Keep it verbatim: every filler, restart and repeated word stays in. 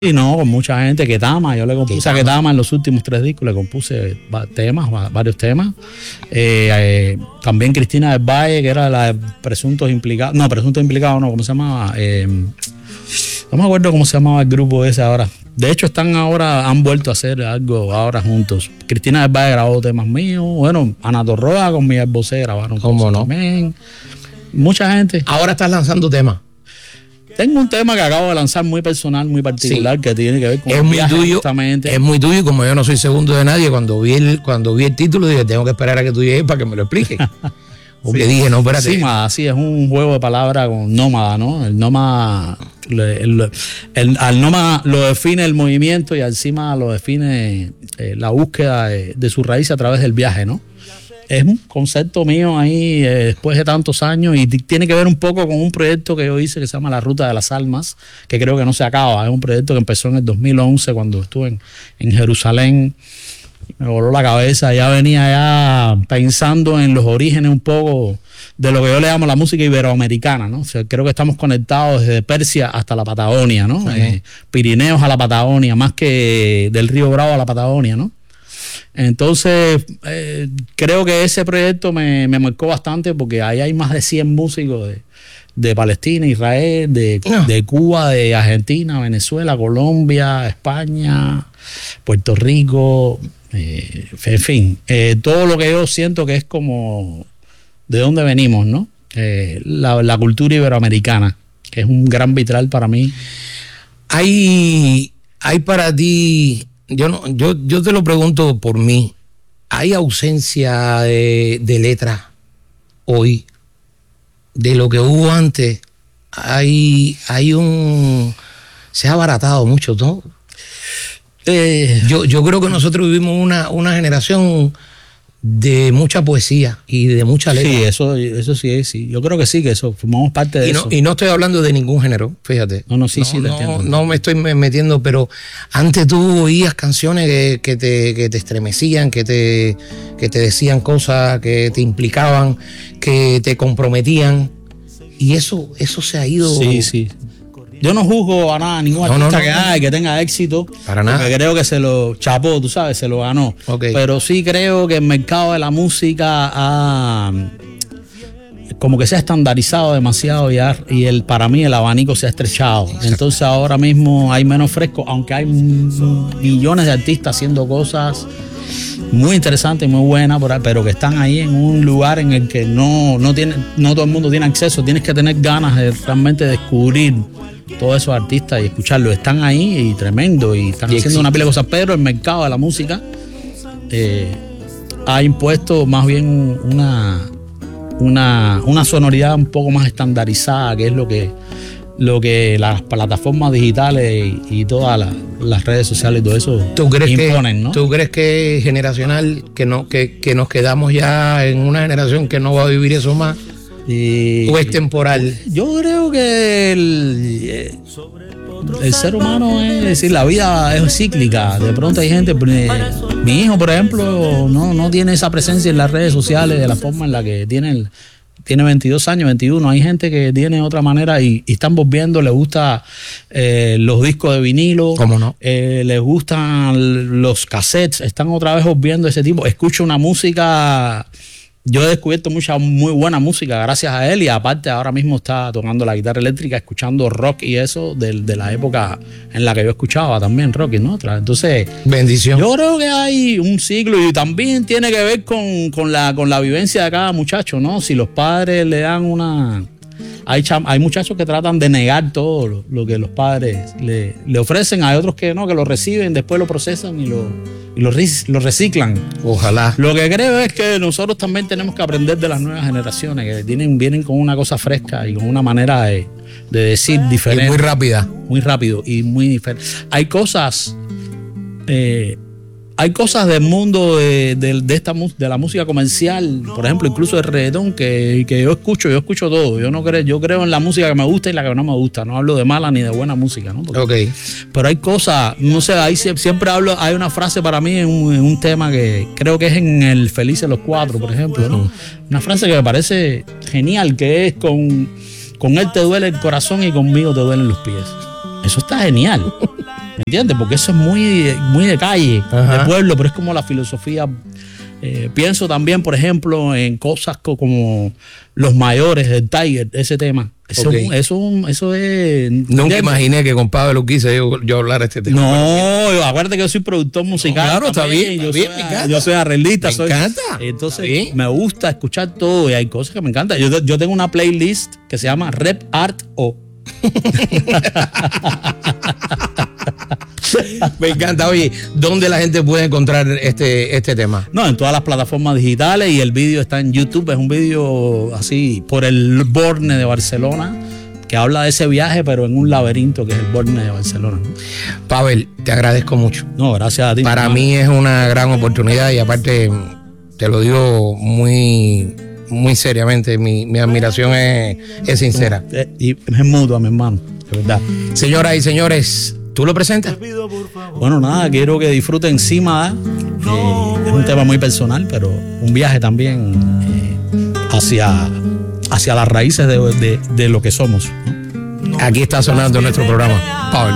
Y no, con mucha gente. Ketama, yo le compuse Ketama. a Ketama en los últimos tres discos, le compuse va- temas, va- varios temas. Eh, eh, también Cristina del Valle, que era la de Presuntos Implicados, no, Presuntos Implicados, no, ¿cómo se llamaba? Eh, no me acuerdo cómo se llamaba el grupo ese ahora. De hecho, están ahora, han vuelto a hacer algo ahora juntos. Cristina del Valle grabó temas míos. Bueno, Ana Torroa con Miguel Bosé grabaron ¿Cómo cosas no? también. Mucha gente. Ahora estás lanzando temas. Tengo un tema que acabo de lanzar muy personal, muy particular, Sí. que tiene que ver con Es un muy viaje tuyo. justamente. Es muy tuyo y como yo no soy segundo de nadie, cuando vi el, cuando vi el título dije, tengo que esperar a que tú llegues para que me lo expliques. Porque Sí. dije, no, espérate. Nómada, sí, es un juego de palabras con nómada, ¿no? El nómada, le- el, el- al nómada lo define el movimiento y encima lo define eh, la búsqueda de, de su raíz a través del viaje, ¿no? Es un concepto mío ahí eh, después de tantos años y t- tiene que ver un poco con un proyecto que yo hice que se llama La Ruta de las Almas, que creo que no se acaba. Es un proyecto que empezó en el dos mil once cuando estuve en, en Jerusalén. Me voló la cabeza, ya venía ya pensando en los orígenes un poco de lo que yo le llamo la música iberoamericana, ¿no? O sea, creo que estamos conectados desde Persia hasta la Patagonia, ¿no? Ajá. Eh, Pirineos a la Patagonia, más que del Río Bravo a la Patagonia, ¿no? Entonces, eh, creo que ese proyecto me, me marcó bastante porque ahí hay más de cien músicos de, de Palestina, Israel, de, No. de Cuba, de Argentina, Venezuela, Colombia, España, Puerto Rico, eh, en fin, eh, todo lo que yo siento que es como de dónde venimos, ¿no? Eh, la, la cultura iberoamericana, que es un gran vitral para mí. Hay, hay para ti, yo no, yo, yo te lo pregunto por mí, ¿hay ausencia de, de letras hoy de lo que hubo antes? Hay, hay un, se ha abaratado mucho todo. Eh, Yo, yo creo que nosotros vivimos una, una generación de mucha poesía y de mucha letra. sí, eso, eso sí, sí. Yo creo que sí, que eso, formamos parte de Y no, eso. y no estoy hablando de ningún género, fíjate. No, no, sí, sí, te no, entiendo. no me estoy me- metiendo, pero antes tú oías canciones que, que te, que te estremecían, que te, que te decían cosas, que te implicaban, que te comprometían. Y eso, eso se ha ido. Sí, sí. Yo no juzgo a nada, a ningún No, no, artista no, que no. haga y que tenga éxito. Para nada. Porque creo que se lo chapó, tú sabes, se lo ganó. Ok. Pero sí creo que el mercado de la música ha, como que se ha estandarizado demasiado y, ha- y el, para mí el abanico se ha estrechado. Entonces ahora mismo hay menos fresco, aunque hay m- millones de artistas haciendo cosas muy interesantes y muy buenas, por ahí, pero que están ahí en un lugar en el que no, no, tiene, no todo el mundo tiene acceso. Tienes que tener ganas de realmente descubrir todos esos artistas y escucharlos. Están ahí y tremendo y están Y haciendo una existen. pila de cosas, pero el mercado de la música eh, ha impuesto más bien una, una, una sonoridad un poco más estandarizada, que es lo que, lo que las plataformas digitales y, y todas las, las redes sociales y todo eso ¿Tú crees, imponen, que, ¿no? ¿Tú crees que es generacional, que, no, que, que nos quedamos ya en una generación que no va a vivir eso más? Y- ¿O es temporal? Yo creo que el, eh, el ser humano es decir, la vida es cíclica. De pronto hay gente, eh, mi hijo, por ejemplo, no, no tiene esa presencia en las redes sociales de la forma en la que tiene el, tiene veintidós años, veintiuno. Hay gente que tiene otra manera y, y están volviendo, les gusta eh, los discos de vinilo. ¿Cómo no? Eh, les gustan los cassettes, están otra vez volviendo ese tipo. Escucho una música. Yo he descubierto mucha muy buena música gracias a él y aparte ahora mismo está tocando la guitarra eléctrica, escuchando rock y eso de, de la época en la que yo escuchaba también rock y no otra. Entonces, Bendición. yo creo que hay un ciclo y también tiene que ver con, con, la, con la vivencia de cada muchacho, ¿no? Si los padres le dan una... Hay, cham- hay muchachos que tratan de negar todo lo, lo que los padres le, le ofrecen, hay otros que no, que lo reciben, después lo procesan y lo, y lo, ris- lo reciclan. Ojalá. Lo que creo es que nosotros también tenemos que aprender de las nuevas generaciones, que tienen, vienen con una cosa fresca y con una manera de, de decir Y diferente. muy rápida. Muy rápido y muy diferente. Hay cosas, eh, hay cosas del mundo de, de- de esta mus- de la música comercial, por ejemplo, incluso el reggaetón, que, que yo escucho, yo escucho todo. Yo no creo, yo creo en la música que me gusta y la que no me gusta. No hablo de mala ni de buena música, ¿no? Porque- Ok. pero hay cosas, no sé, ahí sie- siempre hablo, hay una frase para mí en un, en un tema que creo que es en el Felices los Cuatro, por ejemplo, ¿no? Una frase que me parece genial, que es con, con él te duele el corazón y conmigo te duelen los pies. Eso está genial. ¿Me entiendes? Porque eso es muy, muy de calle, Ajá. de pueblo, pero es como la filosofía. Eh, pienso también, por ejemplo, en cosas co- como los mayores, el Tiger, ese tema. Eso, Ok. eso, eso es. Nunca ¿entiendes? imaginé que con Pablo quise yo, yo hablar este tema. No, yo- acuérdate que yo soy productor musical. claro, está también, bien, está yo bien, soy, me encanta. Yo soy arreglista. Me soy, encanta, Entonces, está bien. me gusta escuchar todo y hay cosas que me encantan. Yo, yo tengo una playlist que se llama Rap Art O. Me encanta. Oye, ¿dónde la gente puede encontrar este, este tema? No, en todas las plataformas digitales y el vídeo está en YouTube. Es un vídeo así por el Borne de Barcelona que habla de ese viaje, pero en un laberinto que es el Borne de Barcelona. Pavel, te agradezco mucho. No, gracias a ti. Para hermano. mí es una gran oportunidad y aparte te lo digo muy, muy seriamente. Mi, mi admiración es, es sincera. Eh, Y es mutua, mi hermano, de verdad. Señoras y señores, ¿tú lo presentas? Bueno, nada, quiero que disfruten Encima. ¿eh? Eh, es un tema muy personal, pero un viaje también eh, hacia, hacia las raíces de, de- de lo que somos, ¿no? Aquí está sonando nuestro programa. Pavel.